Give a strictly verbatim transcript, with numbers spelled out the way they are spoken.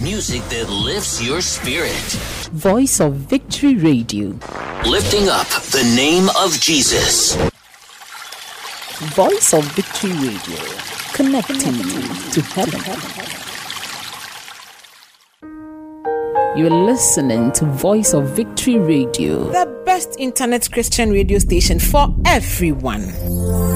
Music that lifts your spirit. Voice of Victory Radio. Lifting up the name of Jesus. Voice of Victory Radio. Connecting you to heaven. You're listening to Voice of Victory Radio, the best internet Christian radio station for everyone.